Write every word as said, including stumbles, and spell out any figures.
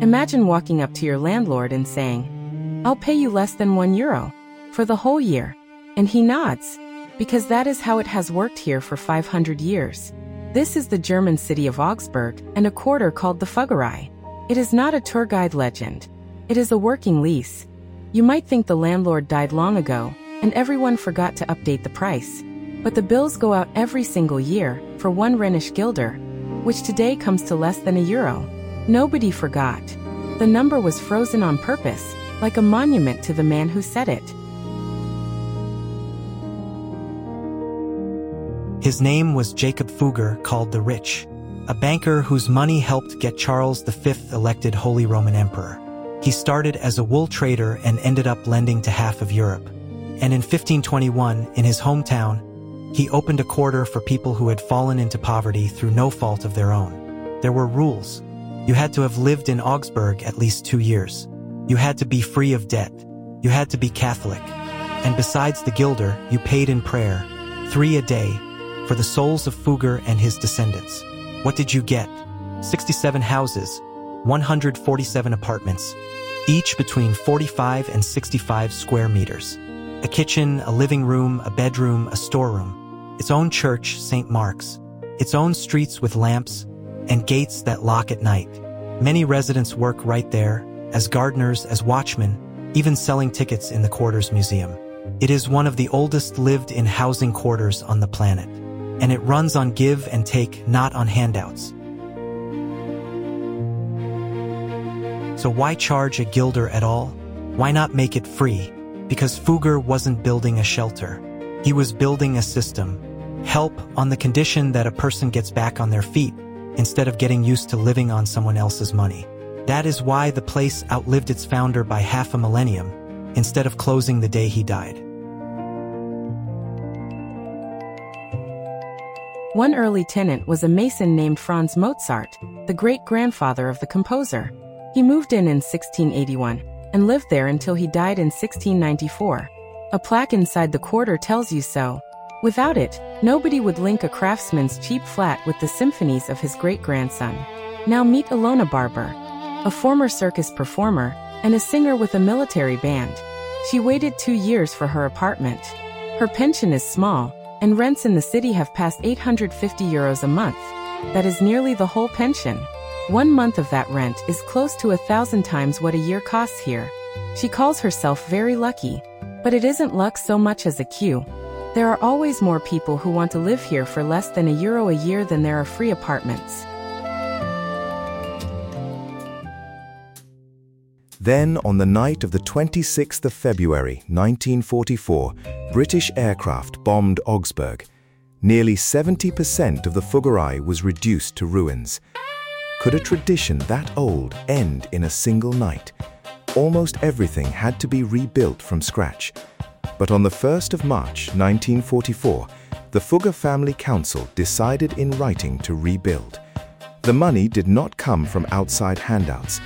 Imagine walking up to your landlord and saying, "I'll pay you less than one euro for the whole year." And he nods, because that is how it has worked here for five hundred years. This is the German city of Augsburg and a quarter called the Fuggerei. It is not a tour guide legend. It is a working lease. You might think the landlord died long ago, and everyone forgot to update the price. But the bills go out every single year for one Rhenish guilder, which today comes to less than a euro. Nobody forgot. The number was frozen on purpose, like a monument to the man who said it. His name was Jacob Fugger, called the Rich, a banker whose money helped get Charles the Fifth elected Holy Roman Emperor. He started as a wool trader and ended up lending to half of Europe. And in fifteen twenty-one, in his hometown, he opened a quarter for people who had fallen into poverty through no fault of their own. There were rules. You had to have lived in Augsburg at least two years. You had to be free of debt. You had to be Catholic. And besides the guilder, you paid in prayer, three a day, for the souls of Fugger and his descendants. What did you get? sixty-seven houses, one hundred forty-seven apartments, each between forty-five and sixty-five square meters. A kitchen, a living room, a bedroom, a storeroom. Its own church, Saint Mark's. Its own streets with lamps and gates that lock at night. Many residents work right there, as gardeners, as watchmen, even selling tickets in the quarters museum. It is one of the oldest lived-in housing quarters on the planet. And it runs on give and take, not on handouts. So why charge a guilder at all? Why not make it free? Because Fugger wasn't building a shelter. He was building a system. Help on the condition that a person gets back on their feet, instead of getting used to living on someone else's money. That is why the place outlived its founder by half a millennium, instead of closing the day he died. One early tenant was a mason named Franz Mozart, the great-grandfather of the composer. He moved in in sixteen eighty-one and lived there until he died in sixteen ninety-four. A plaque inside the quarter tells you so. Without it, nobody would link a craftsman's cheap flat with the symphonies of his great-grandson. Now meet Ilona Barber, a former circus performer and a singer with a military band. She waited two years for her apartment. Her pension is small, and rents in the city have passed eight hundred fifty euros a month. That is nearly the whole pension. One month of that rent is close to a thousand times what a year costs here. She calls herself very lucky, but it isn't luck so much as a cue. There are always more people who want to live here for less than a euro a year than there are free apartments. Then, on the night of the twenty-sixth of February, nineteen forty-four, British aircraft bombed Augsburg. Nearly seventy percent of the Fuggerei was reduced to ruins. Could a tradition that old end in a single night? Almost everything had to be rebuilt from scratch. But on the first of March, nineteen forty-four, the Fugger Family Council decided in writing to rebuild. The money did not come from outside handouts.